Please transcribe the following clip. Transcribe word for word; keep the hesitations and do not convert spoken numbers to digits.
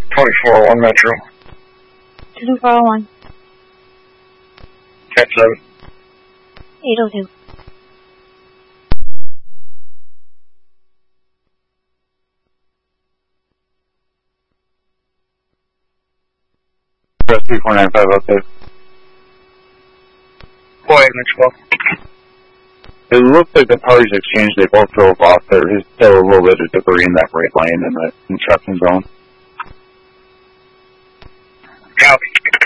twenty-four oh one Metro. two four oh one. ten seven. eight oh two. Press three four nine five up there. four eight Metro. It looks like the parties exchanged, they both drove off. There is still a little bit of debris in that right lane in the construction zone. Copy.